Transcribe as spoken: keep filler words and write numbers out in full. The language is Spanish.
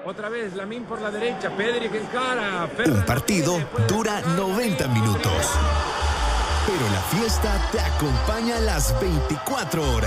Otra vez, Lamine por la derecha, Pedri que encara. Un partido dura noventa minutos, pero la fiesta te acompaña las veinticuatro horas.